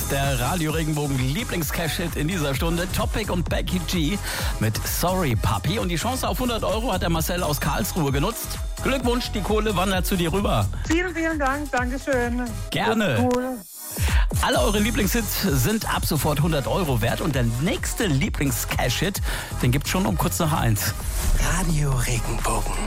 der Radio Regenbogen Lieblings-Cash-Hit in dieser Stunde. Topic und Becky G mit Sorry Papi. Und die Chance auf 100 € hat der Marcel aus Karlsruhe genutzt. Glückwunsch, die Kohle wandert zu dir rüber. Vielen, vielen Dank, Dankeschön. Gerne. Cool. Alle eure Lieblingshits sind ab sofort 100 € wert. Und der nächste Lieblings-Cash-Hit, den gibt's schon um kurz nach 1. Radio Regenbogen.